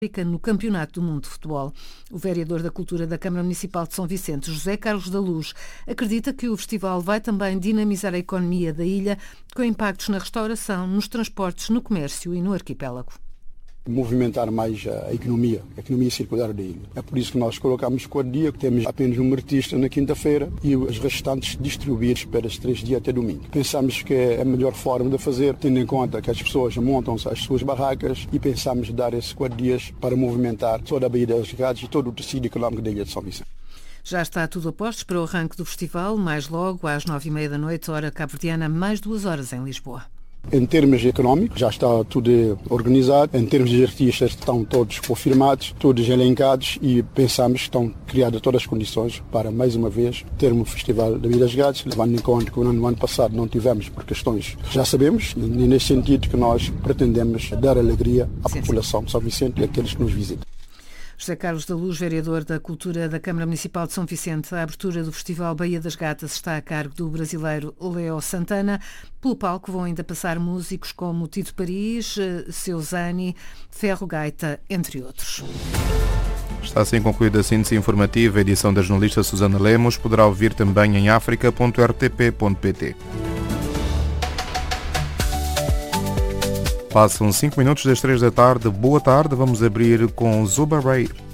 no Campeonato do Mundo de Futebol. O vereador da Cultura da Câmara Municipal de São Vicente, José Carlos da Luz, acredita que o festival vai também dinamizar a economia da ilha, com impactos na restauração, nos transportes, no comércio e no arquipélago. Movimentar mais a economia circular da ilha. É por isso que nós colocamos 4 dias, temos apenas um artista na quinta-feira e os restantes distribuídos para os 3 dias até domingo. Pensamos que é a melhor forma de fazer, tendo em conta que as pessoas montam as suas barracas, e pensamos dar esses 4 dias para movimentar toda a Baía das Gatas e todo o tecido económico da ilha de São Vicente. Já está tudo a postos para o arranque do festival, mais logo às 9h30 da noite, hora cabo-verdiana, mais 2 horas em Lisboa. Em termos económicos, já está tudo organizado. Em termos de artistas, estão todos confirmados, todos elencados, e pensamos que estão criadas todas as condições para, mais uma vez, termos um festival da Baía das Gatas, levando em conta que no ano passado não tivemos por questões que já sabemos, e nesse sentido que nós pretendemos dar alegria à população de São Vicente e àqueles que nos visitam. José Carlos da Luz, vereador da Cultura da Câmara Municipal de São Vicente. A abertura do Festival Baía das Gatas está a cargo do brasileiro Leo Santana. Pelo palco vão ainda passar músicos como Tito Paris, Seu Zani, Ferro Gaita, entre outros. Está assim concluída a síntese informativa. A edição da jornalista Susana Lemos poderá ouvir também em africa.rtp.pt. Passam 5 minutos das 3 da tarde. Boa tarde, vamos abrir com Zuba Ray.